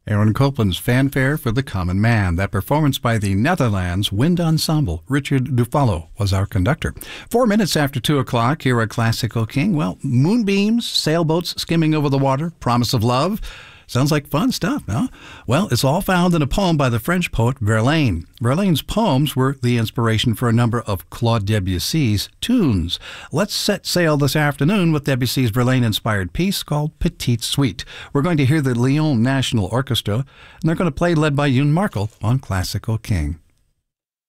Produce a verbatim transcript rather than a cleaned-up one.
Aaron Copland's Fanfare for the Common Man. That performance by the Netherlands Wind Ensemble. Richard Dufalo was our conductor. Four minutes after two o'clock here at Classical King. Well, moonbeams, sailboats skimming over the water, promise of love. Sounds like fun stuff, no? Well, it's all found in a poem by the French poet Verlaine. Verlaine's poems were the inspiration for a number of Claude Debussy's tunes. Let's set sail this afternoon with Debussy's Verlaine-inspired piece called Petite Suite. We're going to hear the Lyon National Orchestra, and they're going to play led by Youn Markel on Classical King.